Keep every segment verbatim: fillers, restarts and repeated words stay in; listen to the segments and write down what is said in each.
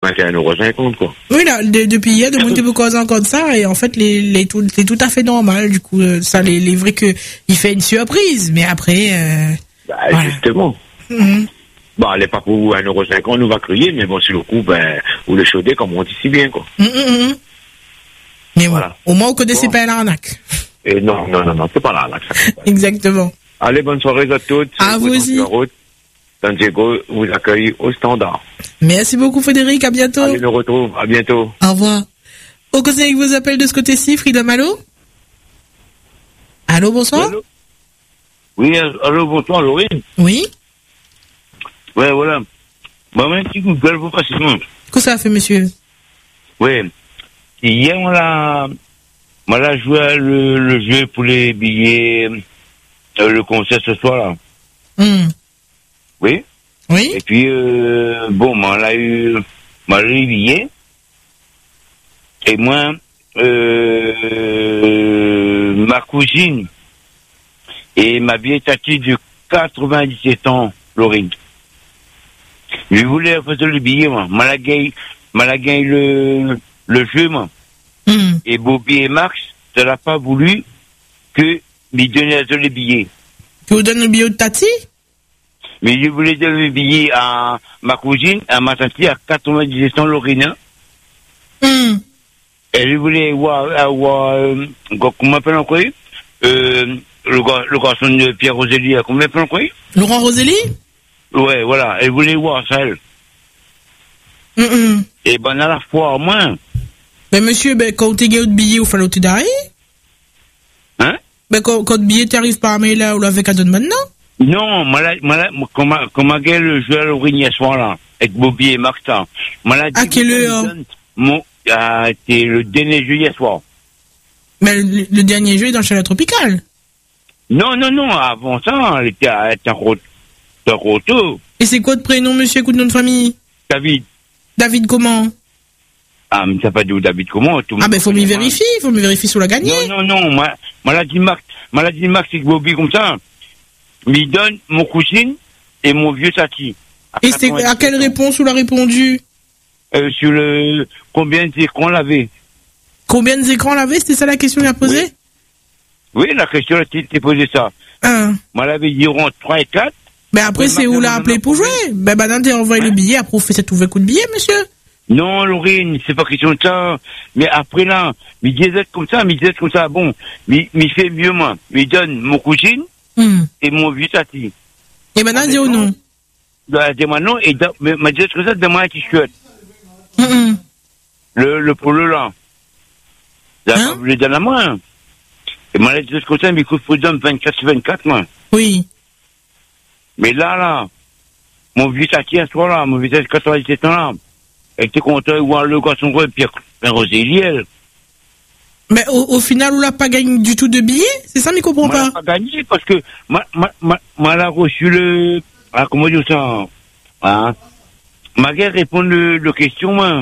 emprunté un euro cinquante, quoi. Oui, là, de, depuis hier, de monter beaucoup encore de ça, et en fait, les, les, tout, c'est tout à fait normal, du coup, euh, ça, les, les vrais que, il fait une surprise, mais après, euh, Bah, voilà. justement. Mhm. Bon, elle est pas pour un euro cinquante, nous va crier, mais bon, sur le coup, ben, ou le chaudé, comme on dit si bien, quoi. Mhm, mhm. Mais bon, Voilà. au moins, vous connaissez Bon. pas l'arnaque. Et non, non, non, non, c'est pas là, là, que ça compte pas. Exactement. Allez, bonne soirée à toutes. À vous aussi. Sur la route. San Diego vous accueille au standard. Merci beaucoup, Frédéric, à bientôt. Allez, nous retrouve, à bientôt. Au revoir. On continue avec vos appels de ce côté-ci, Frida Malo. Allô, bonsoir. Allô Oui, allô, bonsoir, Laurine. Oui. Ouais, voilà. Bah, un petit coup de gueule pour passer. Qu'est-ce que ça a fait, monsieur? Ouais. Et hier, on l'a, on l'a joué le, le jeu pour les billets, euh, le concert ce soir-là. Hmm. Oui. Oui. Et puis, euh, bon, on l'a eu, on l'a eu les billets. Et moi, euh, ma cousine et ma vieille tati de quatre-vingt-dix-sept ans, Laurine. Je voulais faire le billet, moi. Moi, la gagné, moi, la gagné le, le jeu, moi. Hmm. Et Bobby et Max, ça n'a pas voulu que me donner le billet. Tu vous donnes le billet de Tati? Mais je voulais donner le billet à ma cousine, à ma tante, à quatre-vingt-dix ans, Lorena. Hmm. Et je voulais voir, voir, euh, comment on appelle encore, euh, le, gar- le garçon de Pierre Rosélie, comment on appelle encore? Laurent Rosélie? Ouais, voilà, elle voulait voir ça, elle. Hmm, hmm. Et ben, à la fois, au moins, Ben, monsieur, ben, quand tu gagné de billet, il fallait te d'arrêt. hein? Ben, quand, quand le billet t'arrive par mail là, ou l'avait qu'à donner maintenant? Non, moi, là, moi, là, comment, comment gagné le jeu à l'origine ce soir-là, avec Bobby et Max, ça. Moi, là, À quelle heure? Mon, ah, c'est le dernier jeu hier soir. Mais le, le dernier jeu est dans le chalet tropical. Non, non, non, avant ça, elle était à Taroto. Et c'est quoi de prénom, monsieur, coup de nom de famille? David. David comment? Ah, mais ça pas dit où David comment? Tout le Ah, monde ben, faut m'y connaît, vérifier, faut m'y vérifier sur la gagnée. Non, non, non, moi, moi, l'a dit Max, moi, l'a dit Max, c'est que Bobby comme ça, m'y donne mon cousine et mon vieux tati. Et c'est à quelle réponse vous l'a répondu? Euh, sur le, combien d'écrans l'avait? Combien d'écrans l'avait? C'était ça la question qu'il a posée? Oui, la question, elle t'était posée ça. Un. Moi, elle avait dit rond trois et quatre. Ben après, Oui, c'est où Marc, l'a non, appelé non, pour non, jouer. Ben maintenant, t'as envoyé Hein? le billet, après, on fait cet ouvert coup de billet, monsieur. Non, Laurine, c'est pas question de ça. Mais après là, mais disait comme ça, mais disait comme ça, bon, mais, mais fait mieux, moi. Mais donne mon cousine Hmm. et mon vieux tati. Et maintenant, dis au non. Dis-moi non, et da- mais m'a dit comme ça, donne-moi un t-shirt. Hmm, hmm. Le, le polo là. Là, Hein? je le donne à moi. Et moi, dit comme ça, mais écoute, faut donner vingt-quatre sur vingt-quatre, moi. Oui. Mais là, là, mon vieux tati à ce soir-là, mon vieux tati de quatre-vingt-dix-sept ans là, elle était content de voir le garçon de Pierre Rosélie, elle. Mais au, au final, on l'a pas gagné du tout de billets? C'est ça, mais comprends Moi, pas. elle a pas gagné parce que, moi, moi, moi, moi, elle a reçu le, ah, comment dire ça, hein? Ma guerre répond le, le question, moi.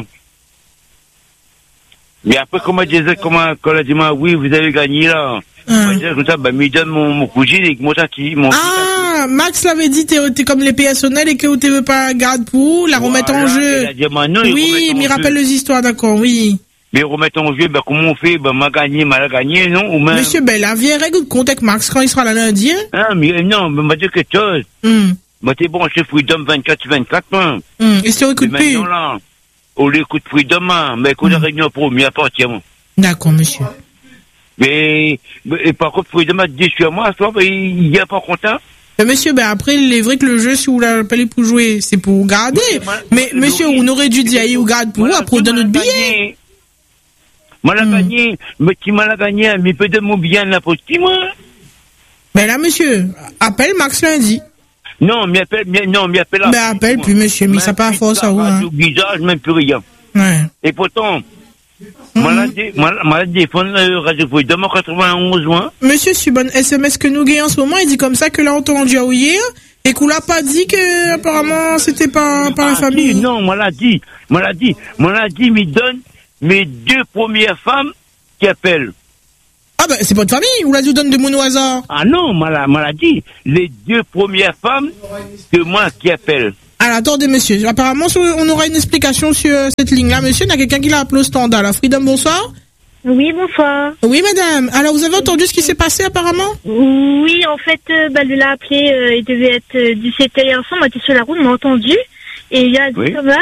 Mais après, comment elle disait, comment, quand elle a dit, moi, oui, vous avez gagné, là. Hein. Moi, je disais comme ça, bah, me donne mon, mon cousin et mon tati, mon Ah, Max l'avait dit, t'es, t'es comme les P S N L et que tu veux pas garde pour la remettre en jeu. Elle a dit, moi, non, ils Oui, remettent en mais jeu. rappelle les histoires, d'accord, oui. Mais remettre en jeu, ben, comment on fait? Ben, m'a gagné, m'a gagné, non? Ou même. Monsieur, ben, la vieille règle de compte avec Max quand il sera là lundi, hein. Ah, mais, non, mais m'a dit quelque chose. Hum, Moi, t'es bon, chez Freedom vingt-quatre sur vingt-quatre, moi. hum. Et si on écoute Mais plus? maintenant, là, on l'écoute Freedom, hein, mais écoute la réunion pour m'y appartient, moi. D'accord, monsieur. Mais, mais, et par contre, Freedom a dit, je suis à moi, toi, il y a pas content. Mais monsieur, ben après, il est vrai que le jeu, si vous l'appelez pour jouer, c'est pour garder. Oui, moi- mais moi, monsieur, Laurie, on aurait dû dire, il vous garde pour vous, Voilà, après on tu donne m'as notre billet. gagné. Moi, l'a Hmm. gagné, mais tu m'as la gagné, mais peut de mon bien, n'importe qui, moi. Mais là, monsieur, appelle Max lundi. Non, m'y appelle, m'y- non, m'y appelle. Ben, appelle plus, monsieur, mais ça pas à force, ça, ouais, hein. Au visage, même plus rien. Ouais. Et pourtant, moi, l'a dit, moi, moi, l'a défendu, euh, Radio Freedom en quatre-vingt-onze, moi. Monsieur, sur bon S M S que nous gagnons en ce moment, il dit comme ça que l'a entendu à hier, et qu'on l'a pas dit que, apparemment, c'était pas, pas la Ah, famille. si, non, moi, l'a dit, moi, l'a dit, moi, l'a dit, me donne mes deux premières femmes qui appellent. Ah ben, c'est pas de famille, ou la nous donne de mon au hasard. Ah non, moi, l'a, moi, l'a dit, les deux premières femmes que moi qui appelle. Ah, Alors, attendez, monsieur. Apparemment, on aura une explication sur cette ligne-là. Monsieur, il y a quelqu'un qui l'a appelé au standard. La Freedom, bonsoir. Oui, bonsoir. Oui, madame. Alors, vous avez entendu ce qui s'est passé, apparemment? Oui, en fait, euh, bah, lui l'a appelé, euh, il devait être euh, dix-sept heures hier soir, moi, j'étais sur la route, m'a entendu. Et il a dit Oui. comme là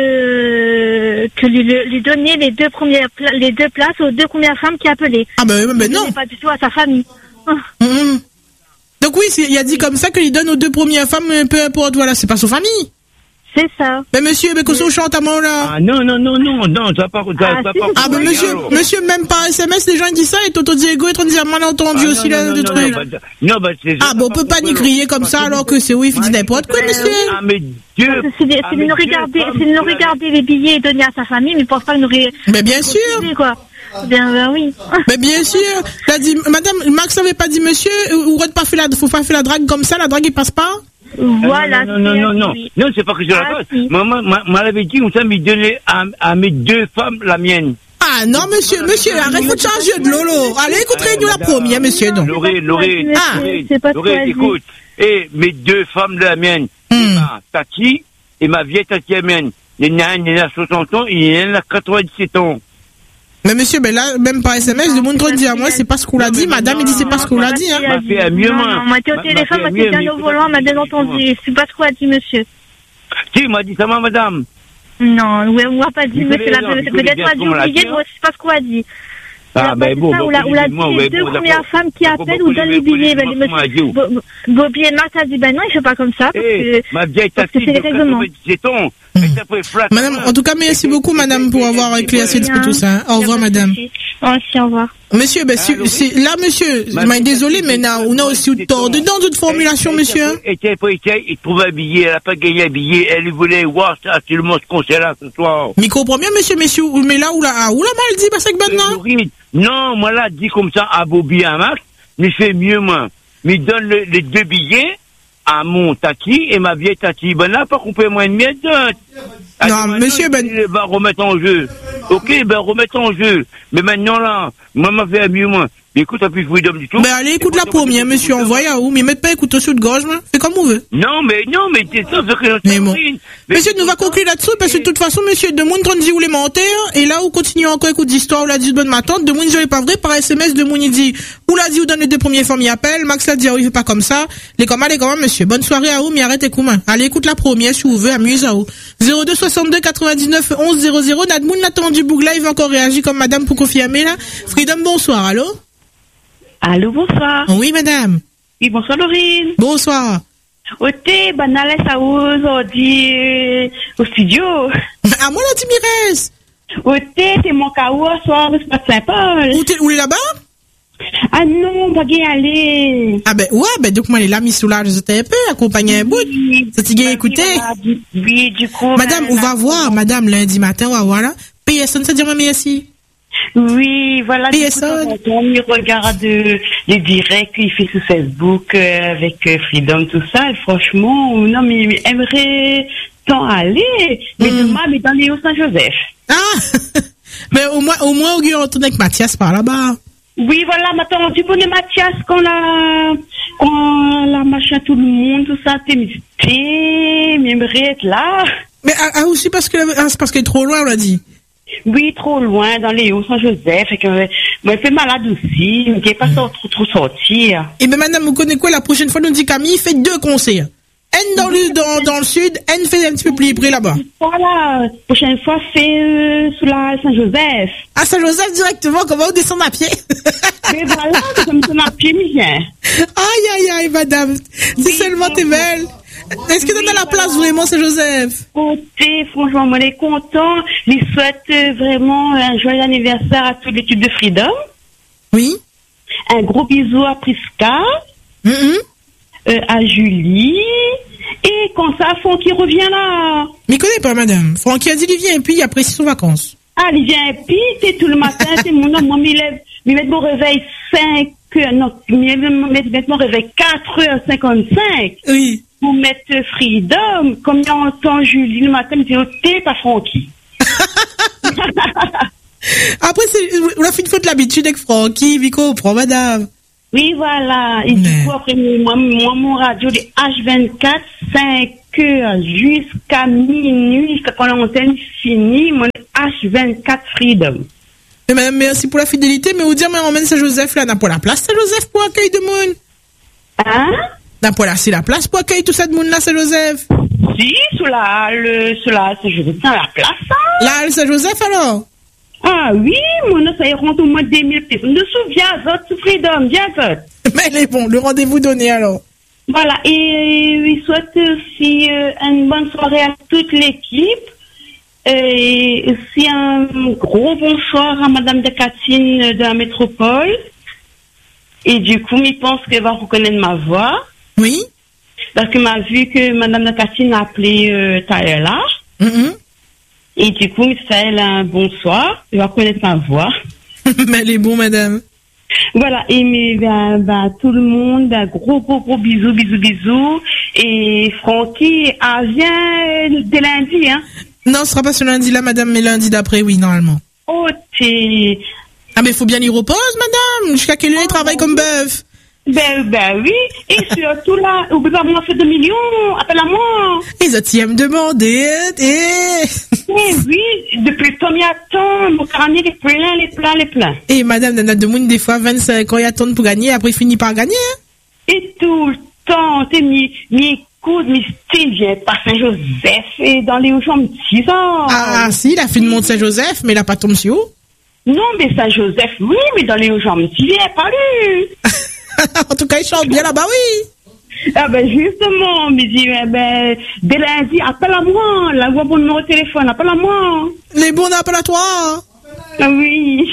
que, que lui, lui donner les deux premières, pla- les deux places aux deux premières femmes qui appelaient. Ah, ben, ben non. Pas du tout à sa famille. Mmh. Donc oui, c'est- il a dit comme ça qu'il donne aux deux premières femmes, peu importe, voilà, c'est pas sa famille. C'est ça. Mais monsieur, mais que ça chante à moi, là. Ah non, non, non, non, non, ça pas, ça, Ah, ça si, pas. c'est Ah, ben Oui, monsieur, alors. monsieur, même par S M S, les gens ils disent ça, et Toto Diego est en train de dire, mal entendu Ah, aussi, non, là, non, le non, truc. non, bah, non, bah, c'est- Ah, bon, on peut pas ni crier comme ça, alors que c'est oui, il dit n'importe quoi, monsieur. Ah, mais Dieu. C'est de, ah, c'est de mais nous Dieu, regarder, femme, c'est de nous tu l'as- regarder les billets et donner à sa famille, mais il pense pas nous ré... Mais bien sûr. quoi. Bien, ben oui. Mais bien sûr. T'as dit, madame, Max n'avait pas dit monsieur, ou ou pas fait la, faut pas faire la drague comme ça, la drague il passe pas? Voilà. Non, non, non, non, non, oui. non, c'est pas que je la Ah, fasse. si. Maman, ma- m'avait dit, on s'est mis donner à, à mes deux femmes la mienne. Ah, non, monsieur, monsieur, arrête, faut te changer de lolo. Allez, écoutez, nous la première, monsieur, donc. Laurie, Laurie, Ah, Laurie, c'est pas ce Laurie, qu'on a dit. écoute. Et mes deux femmes de la mienne, Hmm. ma Tati et ma vieille Tati la mienne. Il y en a un, il a soixante ans, et il y en a quatre-vingt-dix-sept ans. Mais monsieur, ben là, même par S M S, le monde qu'on dit à moi, c'est pas ce qu'on l'a dit. Madame, il dit c'est pas ce qu'on l'a dit, hein. m'a fait à mieux, Non, moi. non, moi, t'es au M'a- téléphone, m'a moi, fait t'es mieux, bien mais au c'est volant, pas m'a bien ce que entendu. C'est pas ce qu'on a dit, monsieur. Si, il m'a dit ça, ma madame. Non, ouais, on m'a pas dit, Vous monsieur, connaissez, là, non, peut- vous peut-être connaissez on a dû comment la oublier, dire. moi, c'est pas ce qu'on a dit. Ah, Il a pas ben dit bon, ça, bon, ou la, ou la dit, moi, les ouais, deux bon, premières d'accord. femmes qui D'accord, appellent bon, ou donnent bon, les bon, billets, bon, ben, bon, bon, monsieur, bon, Bo- Bobby et Marthe a dit, ben non, il fait pas comme ça, parce Eh, que, ma vieille parce que Tati c'est de les règlements. quatre-vingt-dix-sept ans, elle s'est fait flat. Madame, en tout cas, merci beaucoup, madame, pour avoir éclairci Bien. tout ça. hein. Au revoir, Y a pas de madame. souci. Merci, au revoir. Monsieur, ben, si- Allô, c'est, là, monsieur, Ma ben, fille, désolé, Tati, mais là, on a aussi eu c'est tort ton- dedans d'autres formulations, Elle- monsieur. hein. Elle était après, il trouvait un billet, elle a pas gagné un billet, elle voulait voir ça, tout le monde se concert là ce soir. Micro premier, monsieur, monsieur, mais là, où la, ah, où la mal dit, parce que maintenant? Laurie, non, moi là, dit comme ça à Bobby et à Max, mais fait mieux, moi. Mais il donne le- les deux billets à mon Tati et ma vieille Tati. Ben là, pas couper moins de miettes. Ah, Non, maintenant, monsieur, ben- il va remettre en jeu. Ok, ben remettre en jeu. Mais maintenant là, moi m'a fait mieux, moi. Mais écoute, t'as plus freedom du tout. Ben, allez, écoute la première, monsieur, envoie à où, mais mettez pas écoute sous de gorge, moi. Fais comme on veut. Non, mais non, mais c'est ça, c'est que Mais bon. Monsieur, nous va conclure là-dessus, parce que de toute façon, monsieur, de monde qu'on dit où les menteurs, et là où continue encore écoute d'histoire, où l'a dit de bonne ma tante, de monde, je pas vrai, par S M S, de monde, il dit, où l'a dit, où donne les deux premiers femmes, il appelle, Max l'a dit, ah oui, il fait pas comme ça, les commandes, les commandes, monsieur, bonne soirée à vous, mais arrêtez, comment. Allez, écoute la première, si vous voulez, amuse à vous. zéro deux soixante-deux quatre-vingt-dix-neuf onze zéro zéro, Nadmoun, Nathan du Bougla, il va encore réagir comme madame pour confirmer, là. Freedom, bonsoir, allô? Allô, bonsoir. Oui, madame. Oui, bonsoir, Laurine. Bonsoir. Ote, banale sa aujourd'hui euh, au studio. À moi, la Timirès. Ote, c'est mon caou au soir, c'est pas Saint-Paul. Où t'es, où est là-bas? Ah non, pas y aller. Ah ben, ouais, ben, donc moi, les lames, sous là, j'étais un peu accompagné un bout. Ça t'y gagne, écoutez. Oui, oui, du coup. Madame, ben, on va voir, madame, lundi matin, on va voir là. P S N, ça dit moi merci. Oui, voilà. Du coup, Personne. on il regarde euh, les directs qu'il fait sur Facebook euh, avec euh, Freedom, tout ça. Et franchement, non, mais il aimerait tant aller. Mais Mm. demain, mais dans les Hauts-Saint-Joseph. Ah! Mais au moins, au moins, on retourne avec Mathias par là-bas. Oui, voilà, maintenant, tu connais Mathias, quand la, quand la machin, tout le monde, tout ça, t'es, t'es, m'aimerais être là. Mais, ah, ah, aussi parce que, ah, c'est parce qu'elle est trop loin, on l'a dit. Oui, trop loin, dans les Hauts-Saint-Joseph, et que, moi, je fais malade aussi, je ne pas Mm. trop, trop sortir. Et ben, madame, vous connaissez quoi, la prochaine fois, nous dit Camille, fait deux concerts. N dans le, dans, dans le sud, N fait un petit peu plus près là-bas. Voilà, prochaine fois, c'est, euh, sous la Saint-Joseph. À Saint-Joseph directement, comment on descend à pied? Mais voilà, comme ça, ma pied, mais viens. Aïe, aïe, aïe, madame. Si seulement t'es belle. Est-ce que t'as dans la place vraiment, Saint-Joseph? Côté, franchement, on est content. Je souhaite euh, vraiment un joyeux anniversaire à toute l'équipe de Freedom. Oui. Un gros bisou à Prisca, Mm-hmm. euh, à Julie. Et quand ça, Francky revient là. Mais connais pas, madame. Francky a dit, il vient et puis il apprécie ses vacances. Ah, il vient et puis, c'est tout le matin, c'est mon homme, moi, il lève, il met mon réveil cinq heures, non, il met mon réveil quatre heures cinquante-cinq. Oui. Pour mettre Freedom, comme il entend Julie le matin, il dit, oh, t'es pas Francky. Après, c'est, on a fait une faute de l'habitude avec Francky, Vico, prends madame. Oui, voilà. Et Mais- du coup, après, moi, moi, mon radio, les H vingt-quatre, cinq cœur jusqu'à minuit, jusqu'à quand l'antenne finit, mon H vingt-quatre Freedom. Et madame, merci pour la fidélité, mais vous dire, mais emmène Saint-Joseph là, n'a pas la place, Saint-Joseph, pour accueillir de monde. Hein? N'a pas la, c'est la place pour accueillir tout ça de monde là, Saint-Joseph. Si, sous la, le, sous la, je vais dans la place, hein? Là, Saint-Joseph alors? Ah oui, mon ça y rentre au moins deux mille personnes. Dessous, viens, autres, sous Freedom, viens, autres. Mais elle est bon, le rendez-vous donné alors. Voilà, et il souhaite aussi euh, une bonne soirée à toute l'équipe. Et aussi un gros bonsoir à Madame de Catine de la métropole. Et du coup, il pense qu'elle va reconnaître ma voix. Oui. Parce que m'a vu que Madame de Catine a appelé euh, Taïla. Mm-hmm. Et du coup, il fait elle un bonsoir. Elle va reconnaître ma voix. Mais elle est bon, madame. Voilà, et mais ben, ben, tout le monde, un gros, gros, gros bisous, bisous, bisous. Et Francky, ah, vient dès lundi, hein. Non, ce sera pas ce lundi-là, madame, mais lundi d'après, oui, normalement. Oh, t'es... Ah, mais faut bien y reposer, madame. Jusqu'à quelle heure il travaille comme bœuf? Ben, ben oui. Et surtout là, oublie pas, moi, fait deux millions. Appelle à moi. Les autres, ils me demander, et... Eh oui, depuis le premier temps, mon carnet est plein, les pleins, les pleins. Et madame, Nana de Moun, des fois, vingt-cinq ans, il attend pour gagner, après, il finit par gagner, hein. Et tout le temps, t'es mis, mis, écoute, mais Steve, j'ai pas Saint-Joseph, et dans les jambes, six ans. Ah, si, il a fait de Mont Saint-Joseph, mais il a pas tombé sur où? Non, mais Saint-Joseph, oui, mais dans les jambes, il est pas lu. En tout cas, il chante bien là-bas, oui. Ah ben justement, mais dit, eh ben, dès lundi, appelle à moi, la voix pour le numéro de téléphone, appelle à moi. Les bons appels à toi. Ah oui.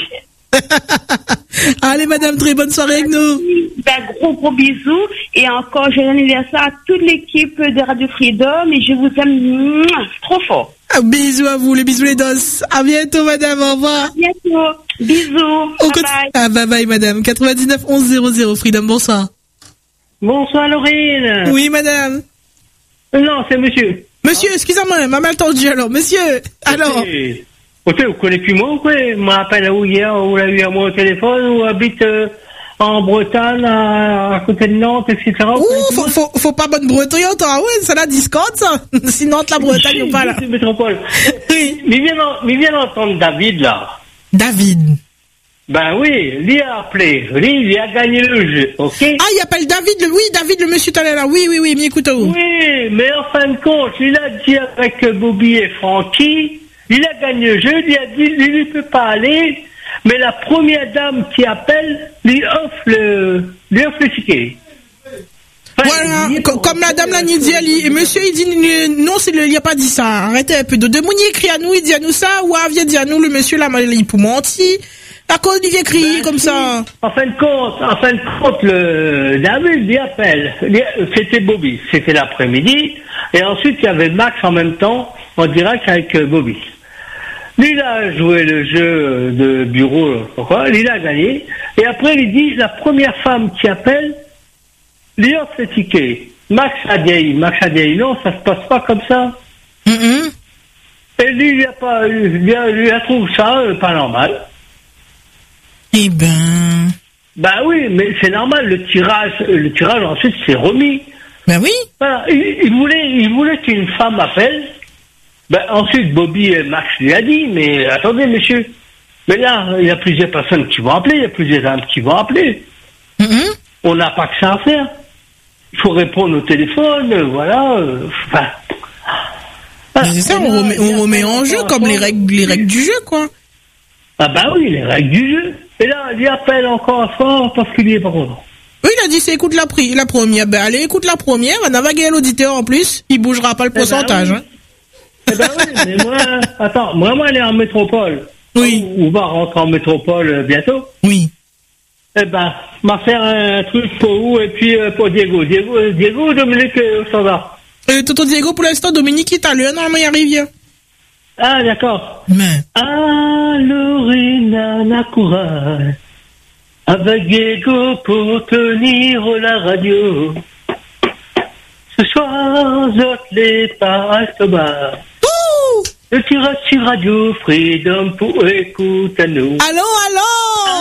Allez, madame, très bonne soirée avec nous. Ben, gros, gros bisous. Et encore, j'ai l'anniversaire à toute l'équipe de Radio Freedom et je vous aime mouah, trop fort. Ah, bisous à vous, les bisous les dos. À bientôt, madame, au revoir. À bientôt. Bisous. Au Bye côté... bye. Ah, bye bye, madame. quatre-vingt-dix-neuf onze zéro zéro, Freedom, bonsoir. Bonsoir Laurine. Oui, madame. Non, c'est monsieur. Monsieur, excusez-moi, m'a mal entendu alors. Monsieur, alors. Ok, okay, vous connaissez plus moi ou quoi? Je m'appelle où hier, vous l'avez eu à moi au téléphone, ou habite euh, en Bretagne, à, à côté de Nantes, et cetera. Ouh, faut, faut, faut pas bonne Bretagne, toi. Oui, ça la discorde, ça. Sinon, la Bretagne ou pas là. C'est métropole. Oui. Mais viens, mais viens d'entendre David là. David. Ben oui, lui a appelé, lui, il a gagné le jeu, ok? Ah, il appelle David, le, oui, David, le monsieur tout à l'heure. Oui, oui, oui, mais écoutez-vous. Oui, mais en fin de compte, il a dit avec Bobby et Francky, il a gagné le jeu, il a dit, lui, il ne peut pas aller, mais la première dame qui appelle, lui offre le, lui offre le ticket. Enfin, Voilà, il dit, co- comme la dame l'a dit, elle, et monsieur, il dit, non, c'est le, il a pas dit ça. Arrêtez un peu. De deux mouni écrit à nous, il dit à nous ça, ou à vient dire à nous, le monsieur, là, il pour mentir. À cause du écrit, ben, comme si, ça. En fin de compte, en fin de compte, le David lui appelle. C'était Bobby, c'était l'après-midi, et ensuite il y avait Max en même temps, en direct avec euh, Bobby. Lui, il a joué le jeu de bureau, pourquoi, il a gagné, et après il dit, la première femme qui appelle, lui offre le ticket. Max a dit, Max a dit, non, ça se passe pas comme ça. Mm-hmm. Et lui, il a pas, lui a, lui a trouvé ça euh, pas normal. Eh ben. Bah oui, mais c'est normal, le tirage, le tirage ensuite c'est remis. Ben oui. Voilà, il, il voulait, il voulait qu'une femme appelle. Ben ensuite Bobby et Max lui a dit, mais attendez monsieur, mais là il y a plusieurs personnes qui vont appeler, il y a plusieurs dames qui vont appeler. Mm-hmm. On n'a pas que ça à faire. Il faut répondre au téléphone, euh, voilà. Euh, enfin. Mais c'est ça, on remet, on remet en jeu comme les règles, les règles du jeu, quoi. Ah bah oui, les règles du jeu. Et là, il appelle encore fort parce qu'il est pas content. Oui, il a dit, c'est écoute la, pri- la première. Ben, allez, écoute la première. On a vagué l'auditeur en plus. Il bougera pas le pourcentage, ben oui. hein. Eh ben oui, mais moi, attends, moi, moi, elle est en métropole. Oui. On, on va rentrer en métropole euh, bientôt. Oui. Eh ben, on va faire un truc pour vous et puis euh, pour Diego. Diego, euh, Diego ou Dominique euh, au standard? Euh, Toto Diego, pour l'instant, Dominique est à l'heure. Normalement, il arrive bien. Ah, d'accord. Mais. Ah, Lorena Nakura, avec Diego pour tenir la radio. Ce soir, je les passe au bar. Ouh! Je tire sur Radio Freedom pour écouter nous. Allô, allô!